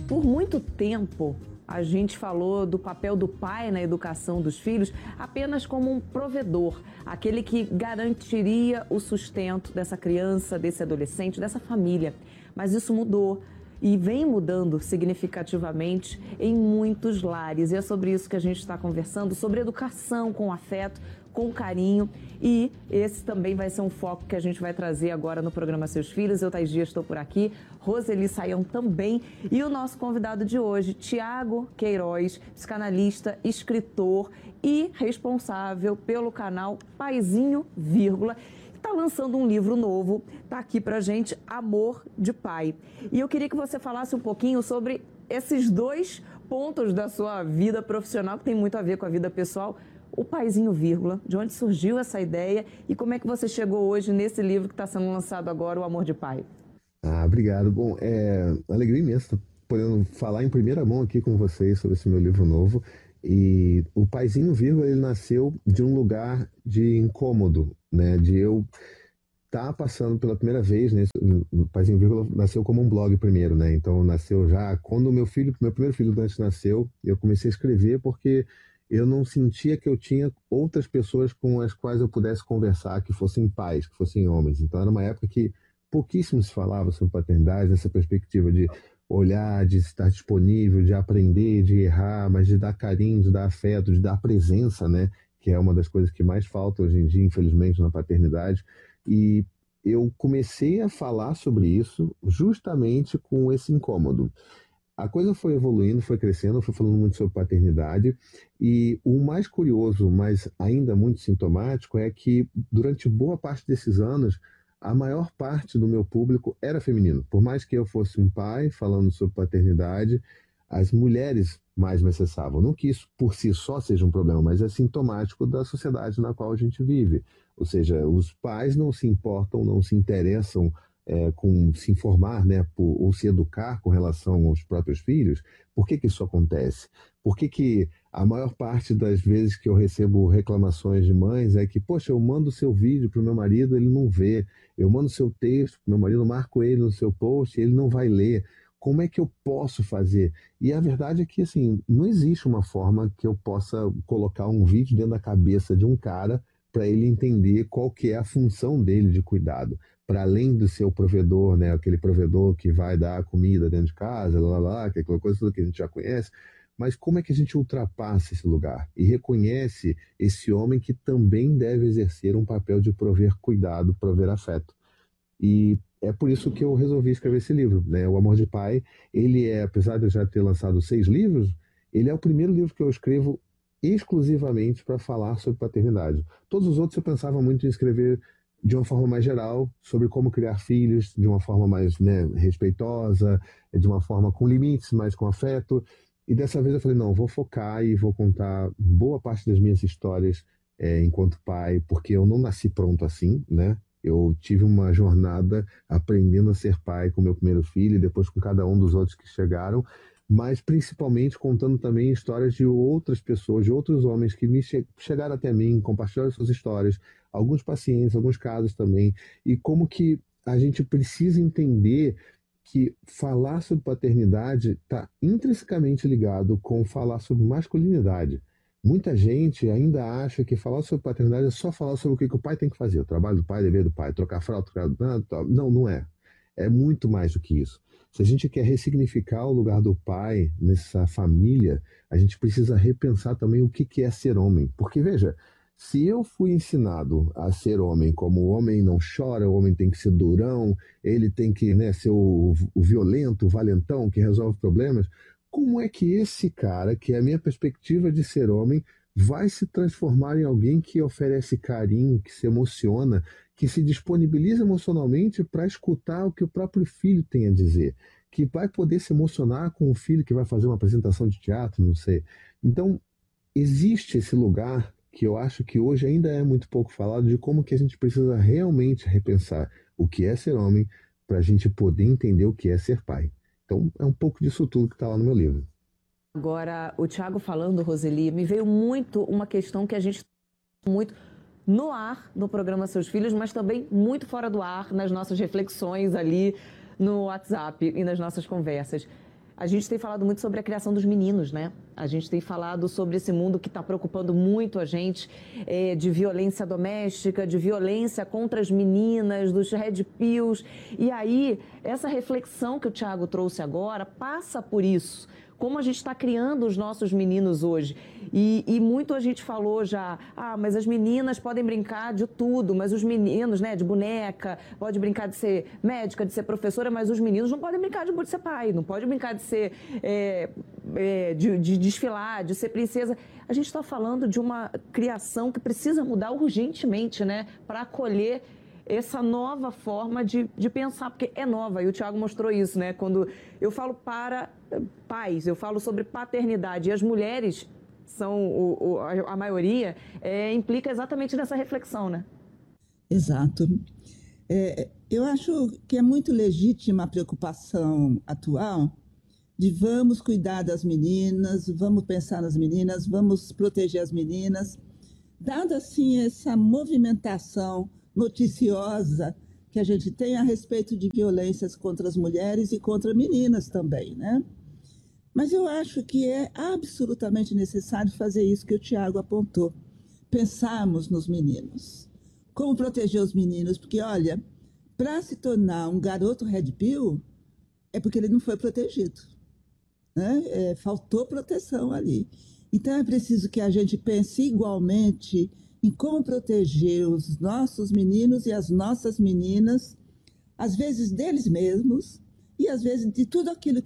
Por muito tempo, a gente falou do papel do pai na educação dos filhos apenas como um provedor, aquele que garantiria o sustento dessa criança, desse adolescente, dessa família. Mas isso mudou e vem mudando significativamente em muitos lares. E é sobre isso que a gente está conversando, sobre educação com afeto, com carinho. E esse também vai ser um foco que a gente vai trazer agora no programa Seus Filhos. Eu, Thais Dias, estou por aqui, Roseli Saião também. E o nosso convidado de hoje, Tiago Queiroz, psicanalista, escritor e responsável pelo canal Paizinho, está lançando um livro novo, está aqui pra gente, Amor de Pai. E eu queria que você falasse um pouquinho sobre esses dois pontos da sua vida profissional, que tem muito a ver com a vida pessoal. O Paizinho, de onde surgiu essa ideia e como é que você chegou hoje nesse livro que está sendo lançado agora, O Amor de Pai? Obrigado. Bom, alegria imensa estar podendo falar em primeira mão aqui com vocês sobre esse meu livro novo. E o Paizinho, ele nasceu de um lugar de incômodo, né? De eu estar passando pela primeira vez, né? O Paizinho, nasceu como um blog primeiro, né? Então nasceu já quando meu primeiro filho antes nasceu, eu comecei a escrever porque eu não sentia que eu tinha outras pessoas com as quais eu pudesse conversar, que fossem pais, que fossem homens. Então era uma época que pouquíssimo se falava sobre paternidade, nessa perspectiva de olhar, de estar disponível, de aprender, de errar, mas de dar carinho, de dar afeto, de dar presença, né? Que é uma das coisas que mais falta hoje em dia, infelizmente, na paternidade. E eu comecei a falar sobre isso justamente com esse incômodo. A coisa foi evoluindo, foi crescendo, foi falando muito sobre paternidade, e o mais curioso, mas ainda muito sintomático, é que durante boa parte desses anos, a maior parte do meu público era feminino. Por mais que eu fosse um pai falando sobre paternidade, as mulheres mais me acessavam. Não que isso por si só seja um problema, mas é sintomático da sociedade na qual a gente vive. Ou seja, os pais não se importam, não se interessam com se informar, né, ou se educar com relação aos próprios filhos. Por que isso acontece? Por que a maior parte das vezes que eu recebo reclamações de mães é que, poxa, eu mando o seu vídeo para o meu marido, ele não vê. Eu mando o seu texto para o meu marido, marco ele no seu post, ele não vai ler. Como é que eu posso fazer? E a verdade é que, assim, não existe uma forma que eu possa colocar um vídeo dentro da cabeça de um cara para ele entender qual que é a função dele de cuidado. Para além do seu provedor, né, aquele provedor que vai dar comida dentro de casa, aquela coisa toda que a gente já conhece, mas como é que a gente ultrapassa esse lugar e reconhece esse homem que também deve exercer um papel de prover cuidado, prover afeto? E é por isso que eu resolvi escrever esse livro, né? O Amor de Pai, ele apesar de eu já ter lançado 6 livros, ele é o primeiro livro que eu escrevo exclusivamente para falar sobre paternidade. Todos os outros eu pensava muito em escrever de uma forma mais geral, sobre como criar filhos, de uma forma mais, né, respeitosa, de uma forma com limites, mas com afeto. E dessa vez eu falei, não, vou focar e vou contar boa parte das minhas histórias enquanto pai, porque eu não nasci pronto assim, né? Eu tive uma jornada aprendendo a ser pai com meu primeiro filho e depois com cada um dos outros que chegaram, mas principalmente contando também histórias de outras pessoas, de outros homens que chegaram até mim, compartilharam suas histórias, alguns pacientes, alguns casos também, e como que a gente precisa entender que falar sobre paternidade está intrinsecamente ligado com falar sobre masculinidade. Muita gente ainda acha que falar sobre paternidade é só falar sobre o que o pai tem que fazer, o trabalho do pai, o dever do pai, trocar fralda, não, não é. É muito mais do que isso. Se a gente quer ressignificar o lugar do pai nessa família, a gente precisa repensar também o que é ser homem. Porque, veja, se eu fui ensinado a ser homem como o homem não chora, o homem tem que ser durão, ele tem que, né, ser o violento, o valentão que resolve problemas, como é que esse cara, que é a minha perspectiva de ser homem, vai se transformar em alguém que oferece carinho, que se emociona, que se disponibiliza emocionalmente para escutar o que o próprio filho tem a dizer, que vai poder se emocionar com o filho que vai fazer uma apresentação de teatro, não sei. Então, existe esse lugar que eu acho que hoje ainda é muito pouco falado de como que a gente precisa realmente repensar o que é ser homem para a gente poder entender o que é ser pai. Então, é um pouco disso tudo que está lá no meu livro. Agora, o Tiago falando, Roseli, me veio muito uma questão que a gente muito no ar, no programa Seus Filhos, mas também muito fora do ar, nas nossas reflexões ali no WhatsApp e nas nossas conversas. A gente tem falado muito sobre a criação dos meninos, né? A gente tem falado sobre esse mundo que está preocupando muito a gente, de violência doméstica, de violência contra as meninas, dos red pills. E aí, essa reflexão que o Tiago trouxe agora passa por isso. Como a gente está criando os nossos meninos hoje. E muito a gente falou já, mas as meninas podem brincar de tudo, mas os meninos, né, de boneca, pode brincar de ser médica, de ser professora, mas os meninos não podem brincar de ser pai, não pode brincar de ser, de desfilar, de ser princesa. A gente está falando de uma criação que precisa mudar urgentemente, né, para acolher essa nova forma de pensar, porque é nova, e o Tiago mostrou isso, né? Quando eu falo para pais, eu falo sobre paternidade, e as mulheres são a maioria, implica exatamente nessa reflexão, né? Exato. Eu acho que é muito legítima a preocupação atual de vamos cuidar das meninas, vamos pensar nas meninas, vamos proteger as meninas, dada assim essa movimentação noticiosa que a gente tem a respeito de violências contra as mulheres e contra meninas também, né? Mas eu acho que é absolutamente necessário fazer isso que o Tiago apontou, pensarmos nos meninos. Como proteger os meninos? Porque, olha, para se tornar um garoto red pill, é porque ele não foi protegido, né? Faltou proteção ali. Então é preciso que a gente pense igualmente em como proteger os nossos meninos e as nossas meninas, às vezes deles mesmos, e às vezes de tudo aquilo